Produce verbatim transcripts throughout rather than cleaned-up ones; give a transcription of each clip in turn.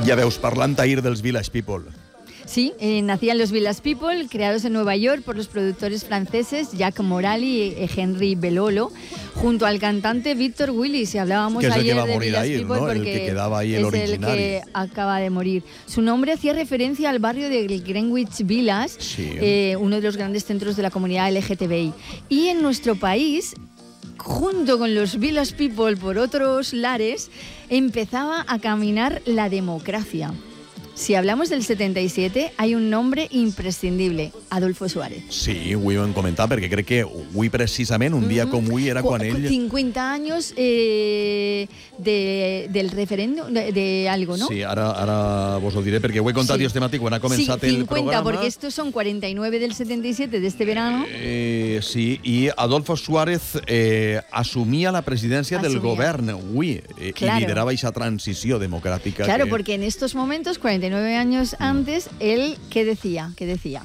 Ja veus, parlant ahir dels Village People. Sí, eh, nacían los Village People, creados en Nueva York por los productores franceses Jacques Morali y Henry Belolo, junto al cantante Victor Willis. Y hablábamos que es ayer el que va a de morir Village ahí, People, ¿no? porque El que quedaba ahí, el es original. el que acaba de morir. Su nombre hacía referencia al barrio de Greenwich Village, sí. eh, uno de los grandes centros de la comunidad L G T B I. Y en nuestro país, junto con los Village People por otros lares, empezaba a caminar la democracia. Si hablamos del setenta y siete, hay un nombre imprescindible, Adolfo Suárez. Sí, avui ho hem comentat, perquè crec que avui precisament, un dia com avui, era quan ell... cincuenta años eh, de, del referéndum, de, de algo, ¿no? Sí, ara, ara vos ho diré, perquè ho he contat sí. jo estemàtic quan ha començat sí, cincuenta, el programa. porque estos son cuarenta y nueve del setenta y siete de este verano. Eh, sí, i Adolfo Suárez eh, assumia la presidència del govern avui eh, claro. i liderava aquesta transició democràtica. Claro, que... porque en estos momentos, cuarenta y nueve años antes, él, ¿qué decía? ¿Qué decía?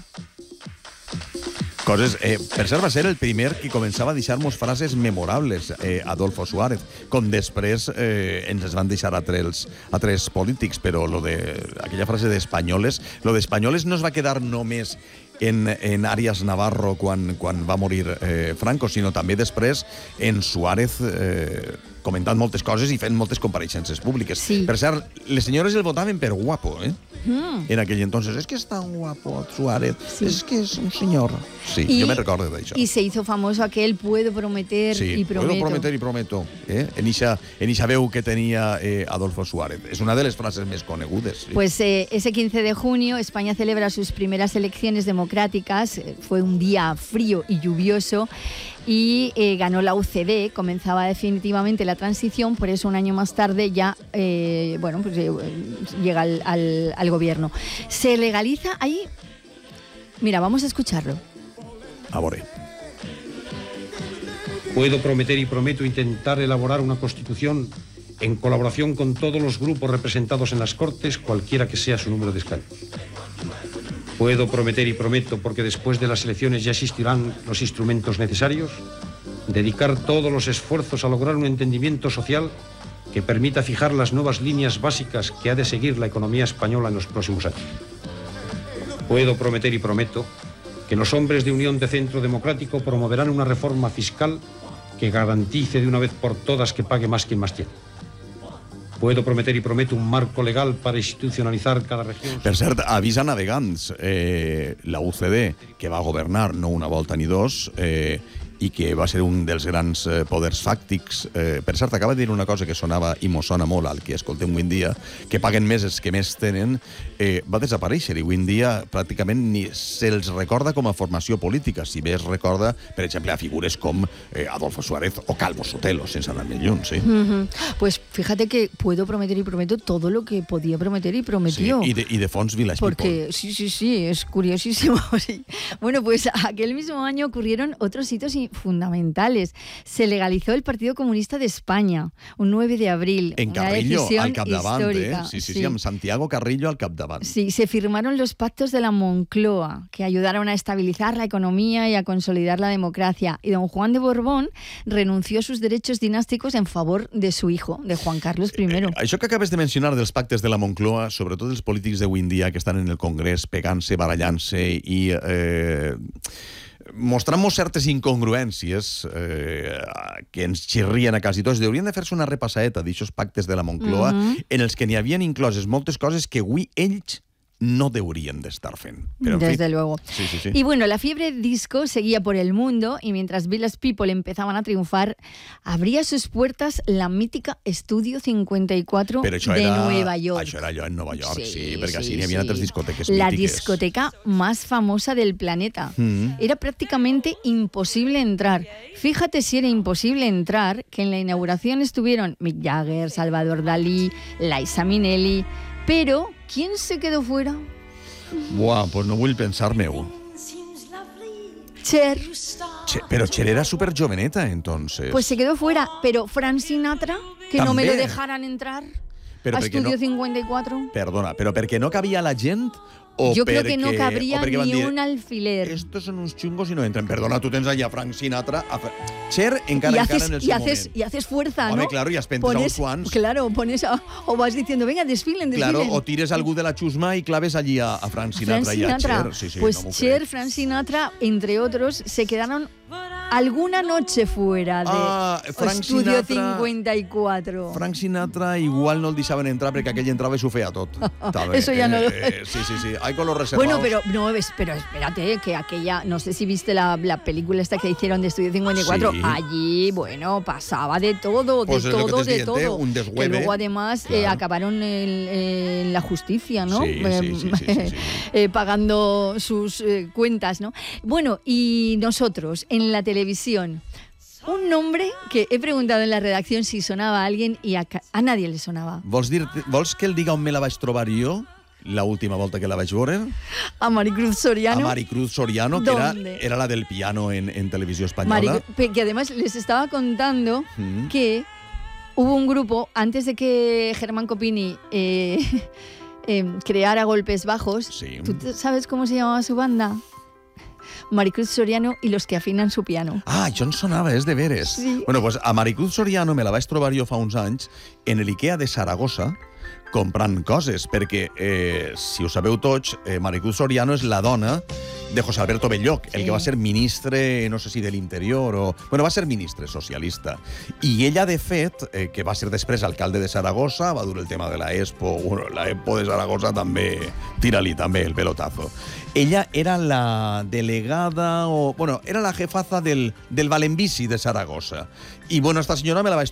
Coses, eh, per cert, va ser el primer que començava a deixar-nos frases memorables, eh, Adolfo Suárez, com després eh, ens es van deixar a tres, a tres polítics, però lo de, aquella frase d'espanyoles, lo d'espanyoles no es va quedar només en, en Arias Navarro quan, quan va morir eh, Franco, sinó també després en Suárez eh, comentant moltes coses i fent moltes compareixences públiques. Sí. Per cert, les senyores el votaven per guapo, eh? Mm. En aquell entonces, es que es tan guapo Suárez, sí. es que es un señor. Sí, y, yo me recuerdo de eso. Y se hizo famoso aquel puedo prometer sí, y prometo. puedo prometer y prometo. Eh? En esa en esa veu que tenía eh, Adolfo Suárez. Es una de las frases más conegudes. Sí. Pues eh, ese quince de junio España celebra sus primeras elecciones democráticas. Fue un día frío y lluvioso y eh, ganó la U C D. Comenzaba definitivamente la transición, por eso un año más tarde ya eh, bueno, pues, eh, llega al, al, al gobierno. Se legaliza ahí. Mira, vamos a escucharlo. A ver. Puedo prometer y prometo intentar elaborar una constitución en colaboración con todos los grupos representados en las Cortes, cualquiera que sea su número de escaños. Puedo prometer y prometo, porque después de las elecciones ya existirán los instrumentos necesarios, dedicar todos los esfuerzos a lograr un entendimiento social que permita fijar las nuevas líneas básicas que ha de seguir la economía española en los próximos años. Puedo prometer y prometo que los hombres de Unión de Centro Democrático promoverán una reforma fiscal que garantice de una vez por todas que pague más quien más tiene. Puedo prometer y prometo un marco legal para institucionalizar cada región. Per cert, avisa navegants, eh, la U C D, que va governar no una volta ni dos, eh, i que va ser un dels grans eh, poders fàctics. Eh, per cert, acaba de dir una cosa que sonava i mos sona molt al que escoltem avui en dia, que paguen més els que més tenen, eh, va desaparèixer i avui en dia pràcticament ni se'ls recorda com a formació política, si bé es recorda, per exemple, a figures com eh, Adolfo Suárez o Calvo Sotelo, sense anar més lluny, sí? Uh-huh. Pues fíjate que puedo prometer y prometo todo lo que podía prometer y prometió. Sí, y de, y de fons Village Porque, People. sí, sí, sí, es curiosísimo. Sí. Bueno, pues aquel mismo año ocurrieron otros hitos fundamentales. Se legalizó el Partido Comunista de España, un nueve de abril. En Carrillo, al capdavant, eh? Sí, sí, sí, sí, amb Santiago Carrillo al capdavant. Sí, se firmaron los pactos de la Moncloa, que ayudaron a estabilizar la economía y a consolidar la democracia. Y don Juan de Borbón renunció a sus derechos dinásticos en favor de su hijo, de Juan Carlos primero. Eh, això que acabes de mencionar dels pactes de la Moncloa, sobretot els polítics d'avui en dia que estan en el Congrés pegant-se, barallant-se i eh, mostrant-nos certes incongruències eh, que ens xirrien a quasi tots. Haurien de fer-se una repassaeta d'aixòs pactes de la Moncloa Mm-hmm. en els que n'hi havien incloses moltes coses que avui ells no deberían de estar fent. Pero, Desde fin. luego. Sí, sí, sí. Y bueno, la fiebre disco seguía por el mundo y mientras Village People empezaban a triunfar, abría sus puertas la mítica Estudio cincuenta y cuatro Però això de era, Nueva York. Això era allò en Nova York, sí, Sí, perquè sí, així n'hi havia sí. altres discoteques La mítiques. discoteca más famosa del planeta. Mm. Era prácticamente imposible entrar. Fíjate si era imposible entrar, que en la inauguración estuvieron Mick Jagger, Salvador Dalí, Liza Minnelli, pero ¿quién se quedó fuera? Buah, pues no vull pensar-me-ho. Cher. Che, pero Cher era súper joveneta, entonces. Pues se quedó fuera, pero Frank Sinatra, que no me També. lo dejaran entrar Però a perquè Estudio no- cincuenta y cuatro. Perdona, però perquè no cabia la gent O Yo creo que perquè- no cabría o perquè van ni dir, un alfiler. estos son uns chungos y no entran. Perdona, tú tens allà Frank Sinatra. A Fra- Cher encara, y encara haces, en el y seu haces, moment. y haces fuerza, Home, ¿no? claro, y has pensado Pones- uns quants. Claro, pones a- o vas diciendo, venga, desfilen, desfilen. Claro, o tires algú de la chusma y claves allí a, a Frank Sinatra, Frank y a Sinatra. Cher. Sí, sí, pues no m'ho Cher, crec. Frank Sinatra, entre otros, se quedaron alguna noche fuera de Ah, Frank Estudio Sinatra- cincuenta y cuatro. Frank Sinatra igual no el deixaven entrar perquè aquell entrava i s'ho feia tot. També. Eso ya no lo- Eh, sí, sí, sí. Hay con los reservados. Bueno, pero no, es- pero espérate, que aquella, no sé si viste la, la película esta que hicieron de Estudio cincuenta y cuatro, Sí. allí, bueno, pasaba de todo, de Pues es lo que todo, te de estoy diciendo, todo. un que deshueve. luego además eh, Claro. acabaron en, en la justicia, ¿no? Sí, sí, sí, sí, sí, sí. Eh, pagando sus eh, cuentas, ¿no? Bueno, y nosotros, en la televisión, un nombre que he preguntado en la redacción si sonaba a alguien y a, ca- a nadie le sonaba. Vols, dir, vols que el diga on me la vaig trobar jo? La última volta que la vaig veure? A Maricruz Soriano. A Maricruz Soriano, que era, ¿Dónde? era la del piano en, en televisió espanyola. Maricruz- pe- que además les estaba contando Mm. que hubo un grupo, antes de que Germán Copini eh, eh, creara Golpes Bajos, Sí. ¿tú te- sabes cómo se llamaba su banda? Maricruz Soriano y los que afinan su piano. Ah, això en sonava, és de veres. Sí. Bueno, pues a Maricruz Soriano me la vaig trobar jo fa uns anys en l'Ikea de Saragossa comprant coses, perquè, eh, si ho sabeu tots, eh, Maricruz Soriano és la dona de José Alberto Belloc, el Sí. que va ser ministre, no sé si de l'Interior o... Bueno, va ser ministre socialista. I ella, de fet, eh, que va ser després alcalde de Saragossa, va dur el tema de la Expo, bueno, la Expo de Saragossa també, tira-li també el pelotazo. Ella era la delegada, o bueno, era la jefaza del, del Valenbici de Saragossa. I bueno, esta senyora me la vaig